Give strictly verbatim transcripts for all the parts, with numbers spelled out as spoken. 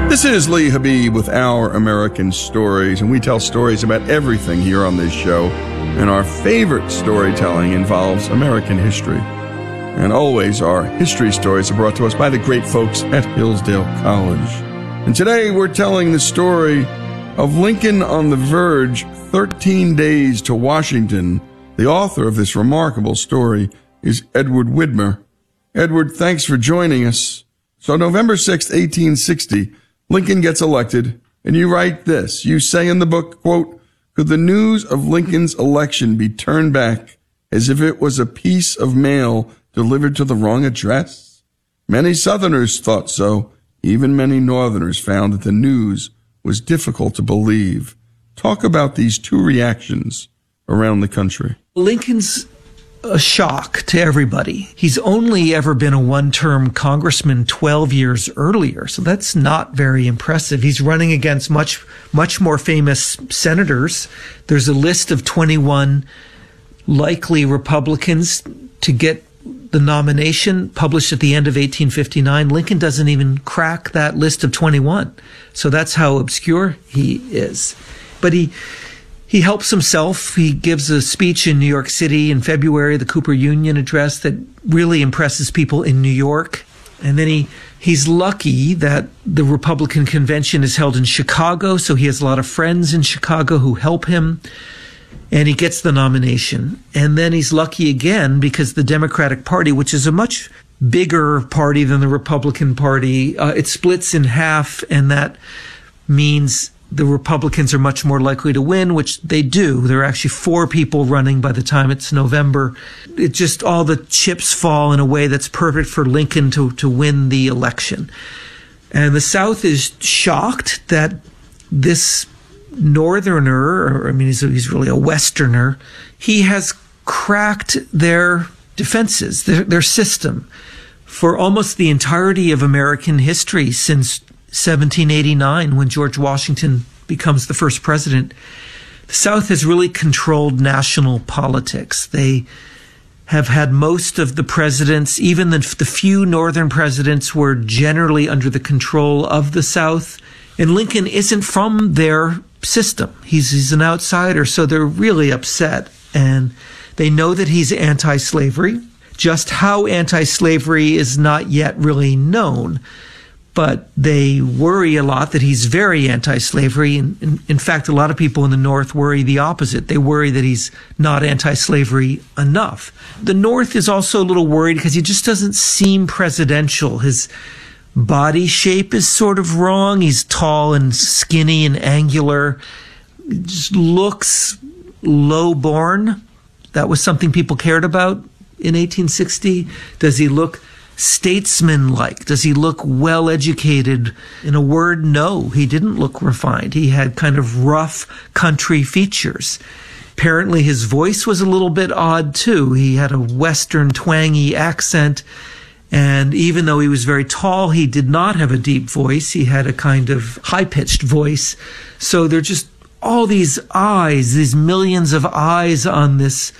This is Lee Habib with Our American Stories, and we tell stories about everything here on this show, and our favorite storytelling involves American history. And always our history stories are brought to us by the great folks at Hillsdale College. And today we're telling the story of Lincoln on the Verge, thirteen days to Washington. The author of this remarkable story is Edward Widmer. Edward, thanks for joining us. So November sixth, eighteen sixty, Lincoln gets elected, and you write this. You say in the book, quote, "Could the news of Lincoln's election be turned back as if it was a piece of mail delivered to the wrong address? Many Southerners thought so. Even many Northerners found that the news was difficult to believe." Talk about these two reactions around the country. Lincoln's a shock to everybody. He's only ever been a one-term congressman twelve years earlier, so that's not very impressive. He's running against much, much more famous senators. There's a list of twenty-one likely Republicans to get the nomination published at the end of eighteen fifty-nine. Lincoln doesn't even crack that list of twenty-one. So that's how obscure he is. But he He helps himself. He gives a speech in New York City in February, the Cooper Union address, that really impresses people in New York. And then he he's lucky that the Republican convention is held in Chicago, so he has a lot of friends in Chicago who help him, and he gets the nomination. And then he's lucky again because the Democratic Party, which is a much bigger party than the Republican Party, uh, it splits in half, and that means the Republicans are much more likely to win, which they do. There are actually four people running by the time it's November. It just, all the chips fall in a way that's perfect for Lincoln to, to win the election. And the South is shocked that this Northerner, or I mean, he's, he's really a Westerner, he has cracked their defenses, their, their system for almost the entirety of American history since seventeen eighty-nine, when George Washington becomes the first president. The South has really controlled national politics. They have had most of the presidents, even the, the few Northern presidents, were generally under the control of the South. And Lincoln isn't from their system. He's, he's an outsider, so they're really upset. And they know that he's anti-slavery. Just how anti-slavery is not yet really known. But they worry a lot that he's very anti-slavery. In, in, in fact, a lot of people in the North worry the opposite. They worry that he's not anti-slavery enough. The North is also a little worried because he just doesn't seem presidential. His body shape is sort of wrong. He's tall and skinny and angular. He just looks low-born. That was something people cared about in eighteen sixty. Does he look statesman-like? Does he look well-educated? In a word, no, he didn't look refined. He had kind of rough country features. Apparently his voice was a little bit odd too. He had a Western twangy accent, and even though he was very tall, he did not have a deep voice. He had a kind of high-pitched voice. So there are just all these eyes, these millions of eyes on this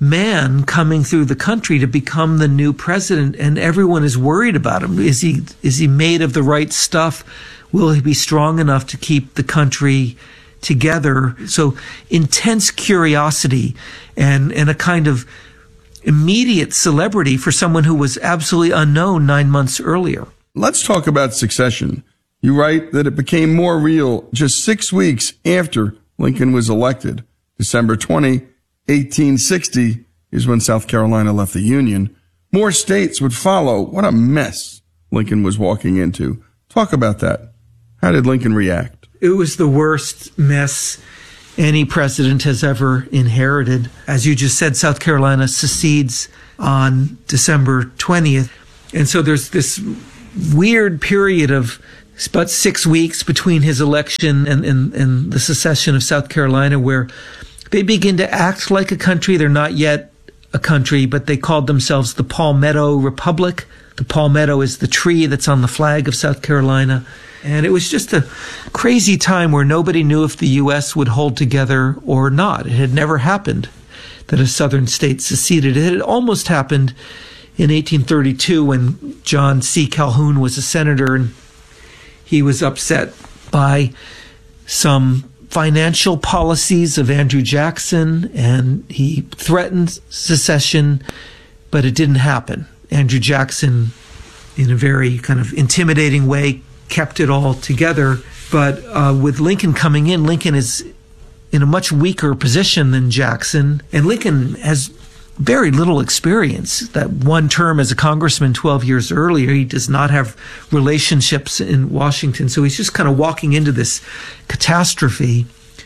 man coming through the country to become the new president, and everyone is worried about him. Is he is he made of the right stuff? Will he be strong enough to keep the country together? So intense curiosity and and a kind of immediate celebrity for someone who was absolutely unknown nine months earlier. Let's talk about succession. You write that it became more real just six weeks after Lincoln was elected. December twentieth, eighteen sixty is when South Carolina left the Union. More states would follow. What a mess Lincoln was walking into. Talk about that. How did Lincoln react? It was the worst mess any president has ever inherited. As you just said, South Carolina secedes on December twentieth. And so there's this weird period of about six weeks between his election and, and, and the secession of South Carolina where they begin to act like a country. They're not yet a country, but they called themselves the Palmetto Republic. The palmetto is the tree that's on the flag of South Carolina. And it was just a crazy time where nobody knew if the U S would hold together or not. It had never happened that a southern state seceded. It had almost happened in eighteen thirty-two when John C. Calhoun was a senator, and He was upset by some financial policies of Andrew Jackson, and he threatened secession, but it didn't happen. Andrew Jackson, in a very kind of intimidating way, kept it all together. But uh, with Lincoln coming in, Lincoln is in a much weaker position than Jackson, and Lincoln has very little experience. That one term as a congressman twelve years earlier, he does not have relationships in Washington. So he's just kind of walking into this catastrophe.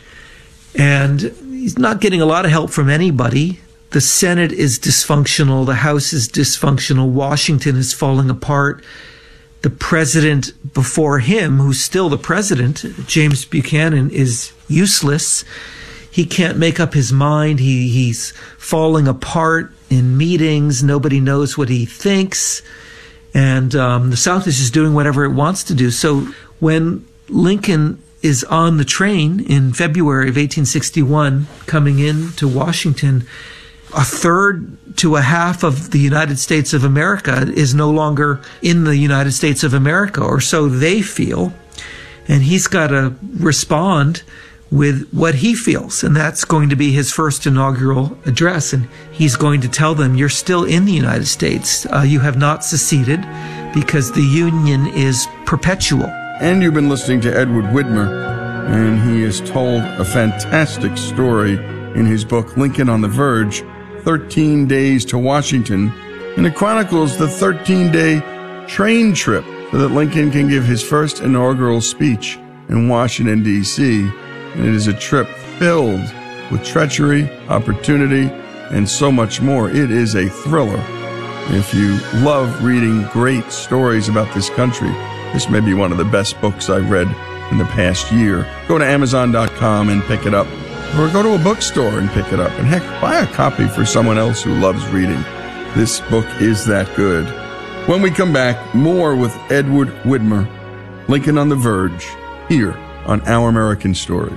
And he's not getting a lot of help from anybody. The Senate is dysfunctional. The House is dysfunctional. Washington is falling apart. The president before him, who's still the president, James Buchanan, is useless. He can't make up his mind. He, he's falling apart in meetings. Nobody knows what he thinks. And um, the South is just doing whatever it wants to do. So when Lincoln is on the train in February of eighteen sixty-one, coming in to Washington, a third to a half of the United States of America is no longer in the United States of America, or so they feel. And he's got to respond with what he feels, and that's going to be his first inaugural address. And he's going to tell them, you're still in the United States. Uh, you have not seceded because the Union is perpetual. And you've been listening to Edward Widmer, and he has told a fantastic story in his book, Lincoln on the Verge, thirteen days to Washington, and it chronicles the thirteen-day train trip so that Lincoln can give his first inaugural speech in Washington, D C, and it is a trip filled with treachery, opportunity, and so much more. It is a thriller. If you love reading great stories about this country, this may be one of the best books I've read in the past year. Go to Amazon dot com and pick it up, or go to a bookstore and pick it up, and heck, buy a copy for someone else who loves reading. This book is that good. When we come back, more with Edward Widmer, Lincoln on the Verge, here on Our American Stories.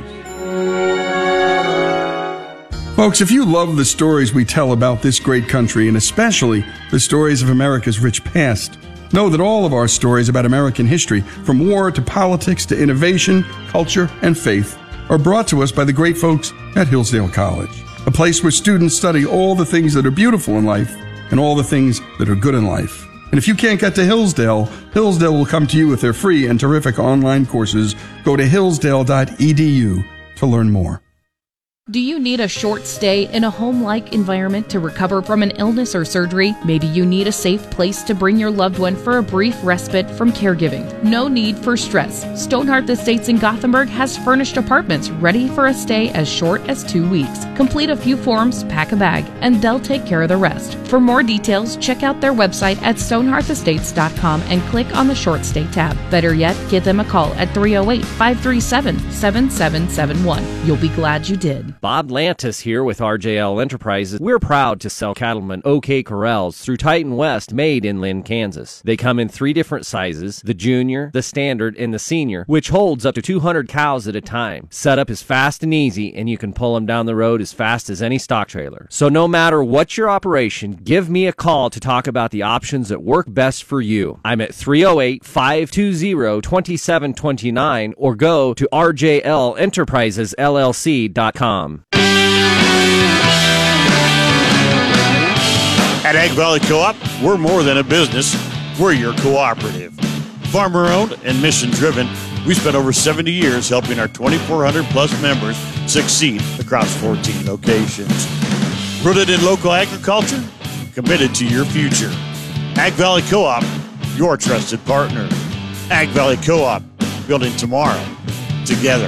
Folks, if you love the stories we tell about this great country, and especially the stories of America's rich past, know that all of our stories about American history, from war to politics to innovation, culture, and faith, are brought to us by the great folks at Hillsdale College, a place where students study all the things that are beautiful in life and all the things that are good in life. And if you can't get to Hillsdale, Hillsdale will come to you with their free and terrific online courses. Go to hillsdale dot e d u to learn more. Do you need a short stay in a home-like environment to recover from an illness or surgery? Maybe you need a safe place to bring your loved one for a brief respite from caregiving. No need for stress. Stonehearth Estates in Gothenburg has furnished apartments ready for a stay as short as two weeks. Complete a few forms, pack a bag, and they'll take care of the rest. For more details, check out their website at stonehearth estates dot com and click on the short stay tab. Better yet, give them a call at three oh eight, five three seven, seven seven seven one. You'll be glad you did. Bob Lantis here with R J L Enterprises. We're proud to sell cattlemen OK Corrals through Titan West, made in Lynn, Kansas. They come in three different sizes, the junior, the standard, and the senior, which holds up to two hundred cows at a time. Setup is fast and easy, and you can pull them down the road as fast as any stock trailer. So no matter what your operation, give me a call to talk about the options that work best for you. I'm at three oh eight, five two zero, two seven two nine or go to r j l enterprises l l c dot com. At Ag Valley Co-op, we're more than a business. We're your cooperative. Farmer-owned and mission-driven, we spent over seventy years helping our twenty-four hundred plus members succeed across fourteen locations. Rooted in local agriculture, committed to your future. Ag Valley Co-op, your trusted partner. Ag Valley Co-op, building tomorrow together.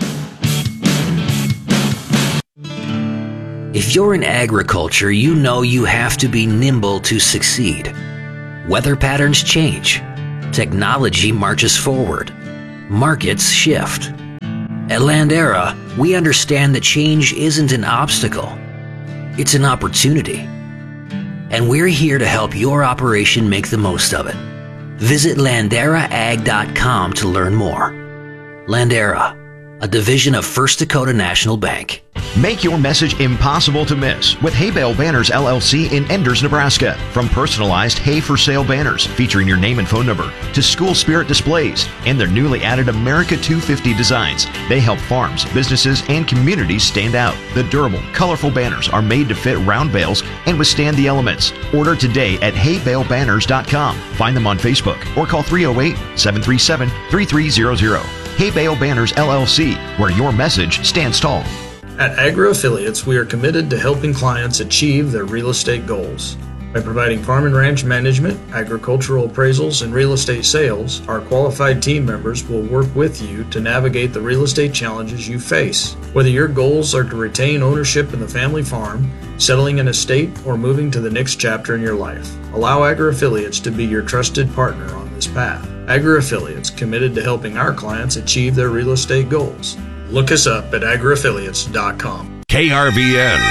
If you're in agriculture, you know you have to be nimble to succeed. Weather patterns change. Technology marches forward. Markets shift. At Landera, we understand that change isn't an obstacle. It's an opportunity. And we're here to help your operation make the most of it. Visit landera ag dot com to learn more. Landera, a division of First Dakota National Bank. Make your message impossible to miss with Hay Bale Banners L L C in Enders, Nebraska. From personalized hay for sale banners featuring your name and phone number to school spirit displays and their newly added America two fifty designs, they help farms, businesses, and communities stand out. The durable, colorful banners are made to fit round bales and withstand the elements. Order today at hay bale banners dot com. Find them on Facebook or call three oh eight, seven three seven, three three zero zero. Hay Bale Banners L L C, where your message stands tall. At Agro Affiliates, we are committed to helping clients achieve their real estate goals. By providing farm and ranch management, agricultural appraisals, and real estate sales, our qualified team members will work with you to navigate the real estate challenges you face. Whether your goals are to retain ownership in the family farm, settling an estate, or moving to the next chapter in your life, allow Agro Affiliates to be your trusted partner on this path. Agro Affiliates, committed to helping our clients achieve their real estate goals. Look us up at agro affiliates dot com. K R V N.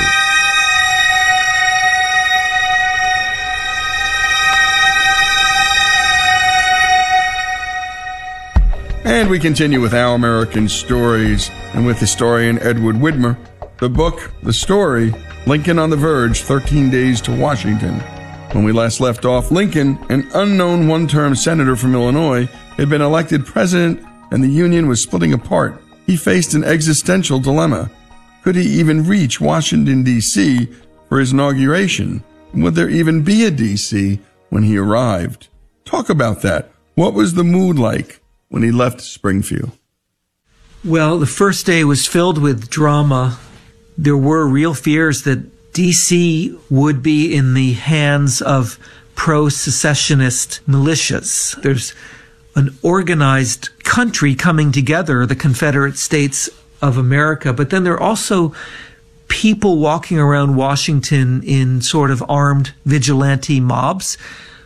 And we continue with Our American Stories and with historian Edward Widmer. The book, the story, Lincoln on the Verge, thirteen Days to Washington. When we last left off, Lincoln, an unknown one-term senator from Illinois, had been elected president and the Union was splitting apart. He faced an existential dilemma. Could he even reach Washington, D C for his inauguration? Would there even be a D C when he arrived? Talk about that. What was the mood like when he left Springfield? Well, the first day was filled with drama. There were real fears that D C would be in the hands of pro-secessionist militias. There's an organized country coming together, the Confederate States of America, but then there are also people walking around Washington in sort of armed vigilante mobs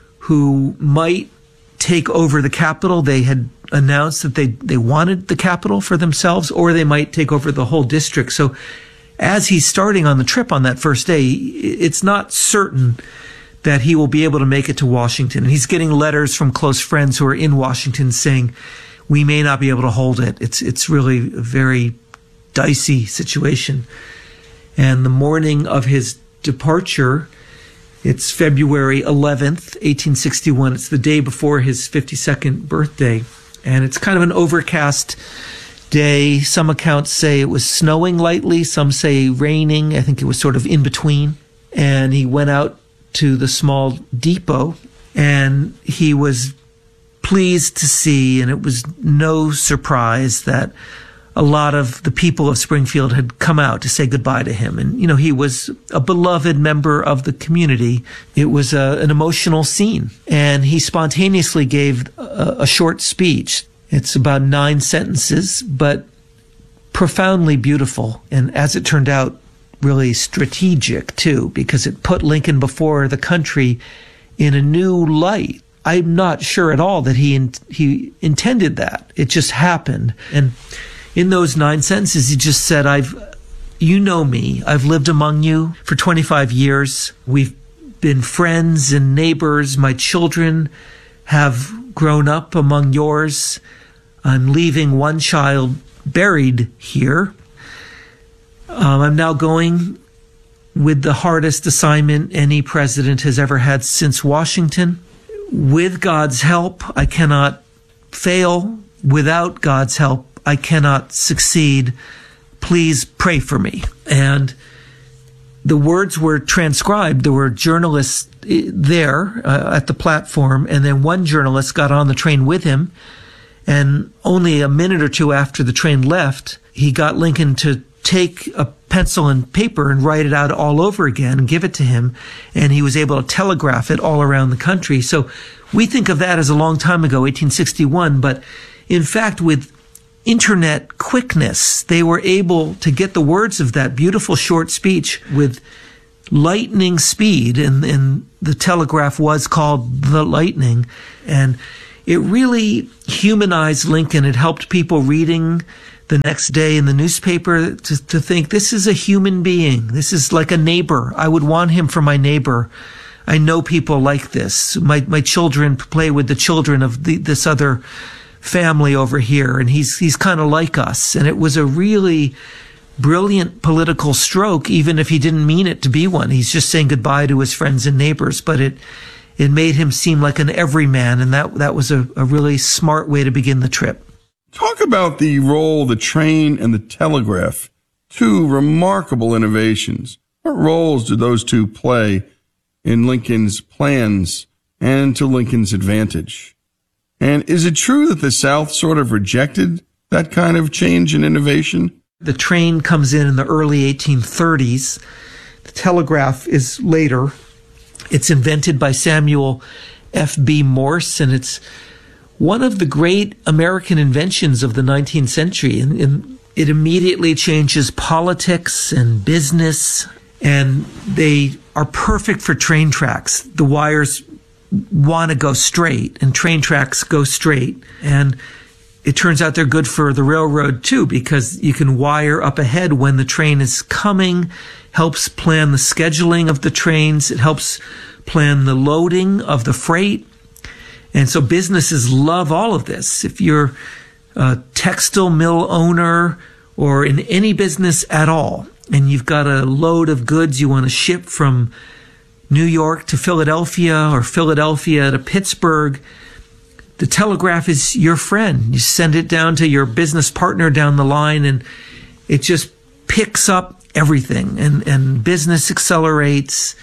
who might take over the Capitol. They had announced that they, they wanted the Capitol for themselves, or they might take over the whole district. So as he's starting on the trip on that first day, it's not certain that he will be able to make it to Washington. And he's getting letters from close friends who are in Washington saying, we may not be able to hold it. It's, it's really a very dicey situation. And the morning of his departure, it's February eleventh, eighteen sixty-one. It's the day before his fifty-second birthday. And it's kind of an overcast day. Some accounts say it was snowing lightly. Some say raining. I think it was sort of in between. And he went out to the small depot, and he was pleased to see, and it was no surprise that a lot of the people of Springfield had come out to say goodbye to him. And, you know, he was a beloved member of the community. It was a, an emotional scene, and he spontaneously gave a, a short speech. It's about nine sentences, but profoundly beautiful, and as it turned out, really strategic too, because it put Lincoln before the country in a new light. I'm not sure at all that he in, he intended that. It just happened. And in those nine sentences, he just said, I've, you know me. I've lived among you for twenty-five years. We've been friends and neighbors. My children have grown up among yours. I'm leaving one child buried here. Um, I'm now going with the hardest assignment any president has ever had since Washington. With God's help, I cannot fail. Without God's help, I cannot succeed. Please pray for me. And the words were transcribed. There were journalists there uh, at the platform, and then one journalist got on the train with him. And only a minute or two after the train left, he got Lincoln to take a pencil and paper and write it out all over again and give it to him. And he was able to telegraph it all around the country. So we think of that as a long time ago, eighteen sixty-one. But in fact, with internet quickness, they were able to get the words of that beautiful short speech with lightning speed. And, and the telegraph was called the Lightning. And it really humanized Lincoln. It helped people reading the next day in the newspaper to, to think, this is a human being. This is like a neighbor. I would want him for my neighbor. I know people like this. My my children play with the children of the, this other family over here, and he's he's kind of like us. And it was a really brilliant political stroke, even if he didn't mean it to be one. He's just saying goodbye to his friends and neighbors, but it it made him seem like an everyman, and that that was a, a really smart way to begin the trip. Talk about the role the train and the telegraph, two remarkable innovations. What roles did those two play in Lincoln's plans and to Lincoln's advantage? And is it true that the South sort of rejected that kind of change and innovation? The train comes in in the early eighteen thirties. The telegraph is later. It's invented by Samuel F B Morse, and it's one of the great American inventions of the nineteenth century. And, and it immediately changes politics and business, and they are perfect for train tracks. The wires want to go straight, and train tracks go straight. And it turns out they're good for the railroad too, because you can wire up ahead when the train is coming, helps plan the scheduling of the trains. It helps plan the loading of the freight. And so businesses love all of this. If you're a textile mill owner or in any business at all, and you've got a load of goods you want to ship from New York to Philadelphia or Philadelphia to Pittsburgh, the telegraph is your friend. You send it down to your business partner down the line, and it just picks up everything. And, and business accelerates,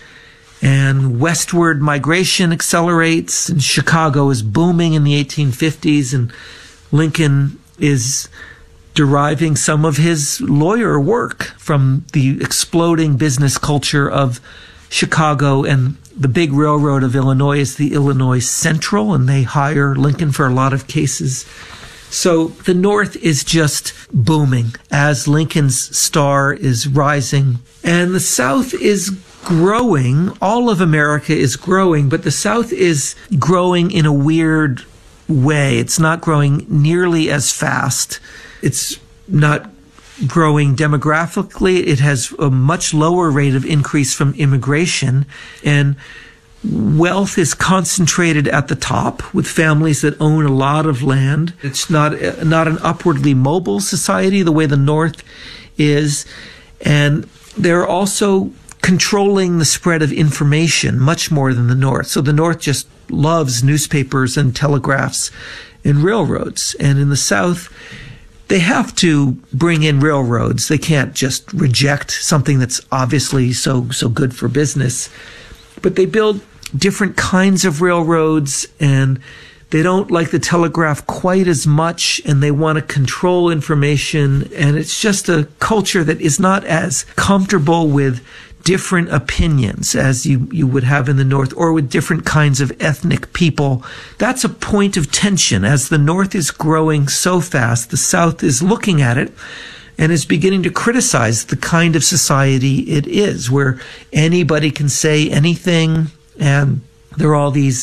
and westward migration accelerates, and Chicago is booming in the eighteen fifties, and Lincoln is deriving some of his lawyer work from the exploding business culture of Chicago. And the big railroad of Illinois is the Illinois Central, and they hire Lincoln for a lot of cases. So the North is just booming as Lincoln's star is rising. And the South is growing. All of America is growing, but the South is growing in a weird way. It's not growing nearly as fast. It's not growing demographically. It has a much lower rate of increase from immigration, and wealth is concentrated at the top with families that own a lot of land. It's not not an upwardly mobile society the way the North is, and they're also controlling the spread of information much more than the North. So the North just loves newspapers and telegraphs and railroads, and in the South they have to bring in railroads. They can't just reject something that's obviously so so good for business. But they build different kinds of railroads, and they don't like the telegraph quite as much, and they want to control information. And it's just a culture that is not as comfortable with different opinions as you, you would have in the North, or with different kinds of ethnic people. That's a point of tension. As the North is growing so fast, the South is looking at it and is beginning to criticize the kind of society it is, where anybody can say anything, and there are all these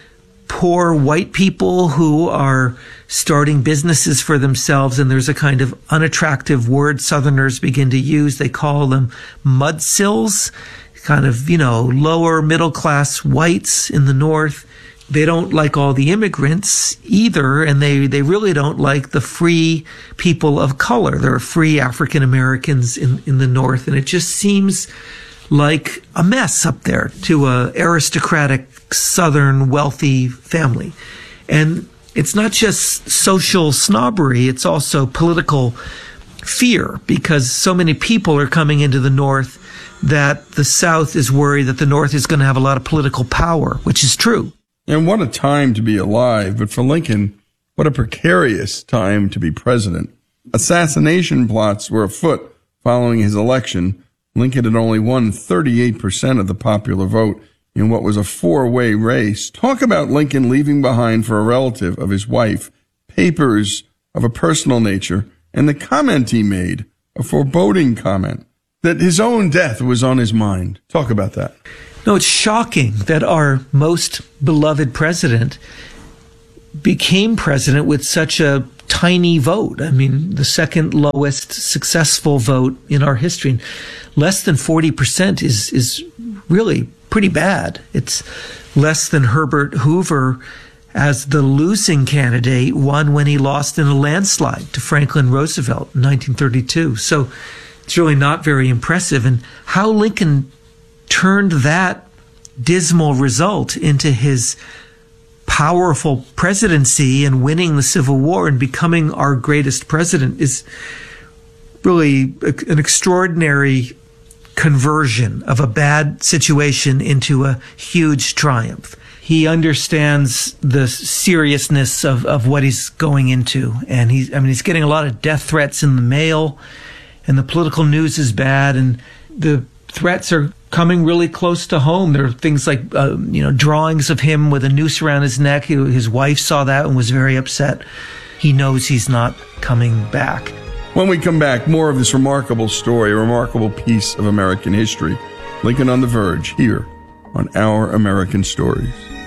poor white people who are starting businesses for themselves, and there's a kind of unattractive word Southerners begin to use. They call them mudsills, kind of, you know, lower middle class whites in the North. They don't like all the immigrants either, and they, they really don't like the free people of color. There are free African Americans in, in the North, and it just seems like a mess up there to a aristocratic Southern wealthy family. And it's not just social snobbery, it's also political fear, because so many people are coming into the North that the South is worried that the North is going to have a lot of political power, which is true. And what a time to be alive. But for Lincoln, what a precarious time to be president. Assassination plots were afoot following his election. Lincoln had only won thirty-eight percent of the popular vote in what was a four-way race. Talk about Lincoln leaving behind for a relative of his wife papers of a personal nature, and the comment he made, a foreboding comment, that his own death was on his mind. Talk about that. No, it's shocking that our most beloved president became president with such a tiny vote. I mean, the second lowest successful vote in our history. Less than forty percent is, is really pretty bad. It's less than Herbert Hoover as the losing candidate won when he lost in a landslide to Franklin Roosevelt in nineteen thirty-two. So It's really not very impressive. And how Lincoln turned that dismal result into his powerful presidency and winning the Civil War and becoming our greatest president is really an extraordinary conversion of a bad situation into a huge triumph. He understands the seriousness of, of what he's going into. And he's, I mean, he's getting a lot of death threats in the mail, and the political news is bad, and the threats are coming really close to home. There are things like, uh, you know, drawings of him with a noose around his neck. His wife saw that and was very upset. He knows he's not coming back. When we come back, more of this remarkable story, a remarkable piece of American history. Lincoln on the Verge, here on Our American Stories.